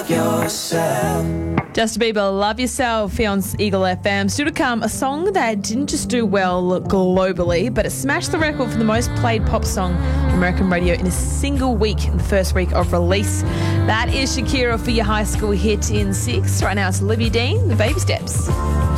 yourself. Justin Bieber, Love Yourself, here on Eagle FM. Still to come, a song that didn't just do well globally, but it smashed the record for the most played pop song on American radio in a single week, in the first week of release. That is Shakira for your high school hit in 6. Right now it's Olivia Dean, The Baby Steps.